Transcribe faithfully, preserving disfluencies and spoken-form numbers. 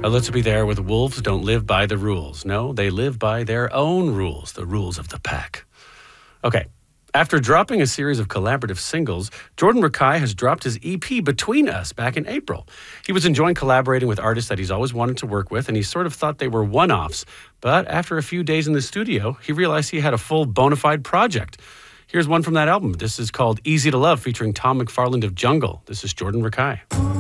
Let's Be There with Wolves don't live by the rules. No, they live by their own rules, the rules of the pack. Okay. After dropping a series of collaborative singles, Jordan Rakei has dropped his E P Between Us back in April. He was enjoying collaborating with artists that he's always wanted to work with, and he sort of thought they were one-offs. But after a few days in the studio, he realized he had a full bona fide project. Here's one from that album. This is called Easy to Love, featuring Tom McFarland of Jungle. This is Jordan Rakei.